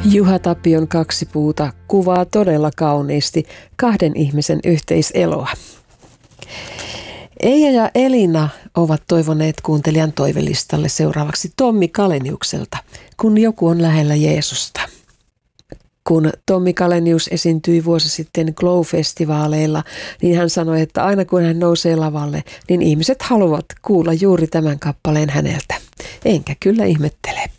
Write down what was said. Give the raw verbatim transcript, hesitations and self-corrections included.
Juha Tapion Kaksi puuta kuvaa todella kauniisti kahden ihmisen yhteiseloa. Eija ja Elina ovat toivoneet kuuntelijan toivelistalle seuraavaksi Tommi Kaleniukselta, Kun joku on lähellä Jeesusta. Kun Tommi Kalenius esiintyi vuosi sitten Glow-festivaaleilla, niin hän sanoi, että aina kun hän nousee lavalle, niin ihmiset haluavat kuulla juuri tämän kappaleen häneltä. Enkä kyllä ihmettele.